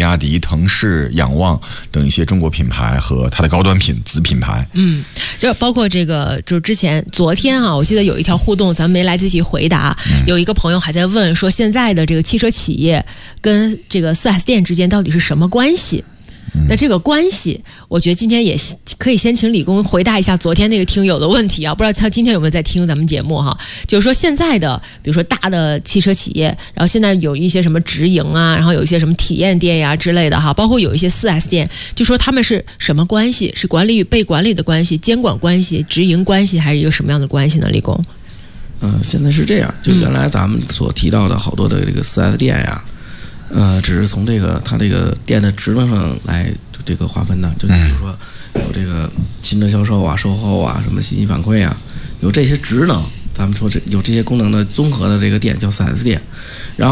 亚迪、腾势、仰望等一些中国品牌和它的高端子品牌。 就包括这个，就是昨天啊，我记得有一条互动，咱们没来得及回答。有一个朋友还在问说，现在的这个汽车企业跟这个 4S 店之间到底是什么关系？那这个关系，我觉得今天也可以先请李工回答一下昨天那个听友的问题啊，不知道他今天有没有在听咱们节目哈？就是说现在的，比如说大的汽车企业，然后现在有一些什么直营啊，然后有一些什么体验店呀之类的哈，包括有一些 4S 店，就说他们是什么关系？是管理与被管理的关系、监管关系、直营关系，还是一个什么样的关系呢？李工？ 现在是这样，就原来咱们所提到的好多的这个 4S 店呀。只是从它这个店的职能上来这个划分的，就比如说有这个新车销售啊、售后啊、什么信息反馈啊，有这些职能，咱们说有这些功能的综合的这个店叫 4S 店，然后